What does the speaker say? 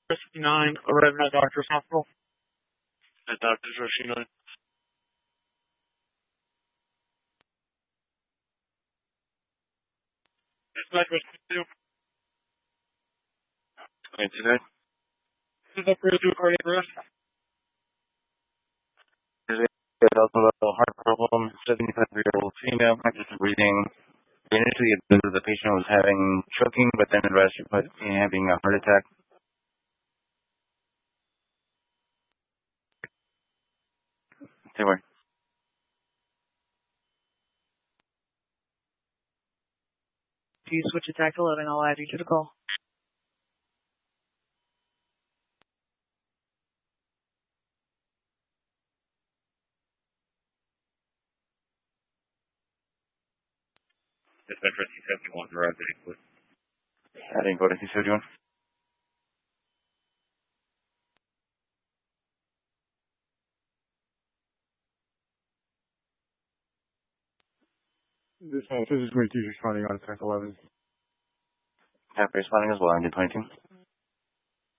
59, arriving at Doctor's Hospital. At Doctor's 59. Dispatch was 22. 29. This is up for a cardiac arrest. Also a heart problem, 75-year-old female, practice of breathing. Initially, the patient was having choking, but then advanced to having a heart attack. Say where? If you switch attack to 11, I'll add you to the call. Dispatch rescue 71, arrived at Inkwood. At Inkwood, rescue 71. This is going to be responding on attack 11. Happy responding as well, engine 22.